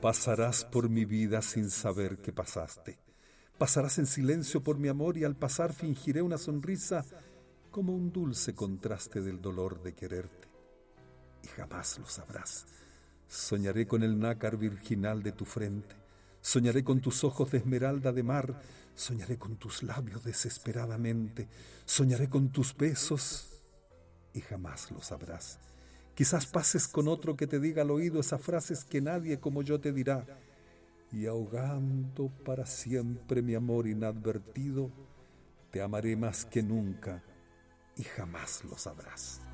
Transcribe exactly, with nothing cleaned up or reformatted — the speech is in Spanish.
Pasarás por mi vida sin saber que pasaste. Pasarás en silencio por mi amor y al pasar fingiré una sonrisa como un dulce contraste del dolor de quererte. Y jamás lo sabrás. Soñaré con el nácar virginal de tu frente. Soñaré con tus ojos de esmeralda de mar. Soñaré con tus labios desesperadamente. Soñaré con tus besos y jamás lo sabrás. Quizás pases con otro que te diga al oído esas frases que nadie como yo te dirá. Y ahogando para siempre mi amor inadvertido, te amaré más que nunca y jamás lo sabrás.